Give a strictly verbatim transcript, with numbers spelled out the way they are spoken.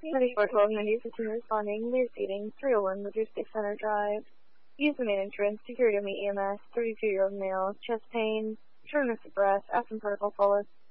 ninety-four twelve ninety fifteen responding. Clear seating. three oh one Majestic Center Drive. Use the main entrance. Security to meet E M S. thirty-two-year-old male. Chest pain. Shortness of breath. Asthma protocol follows.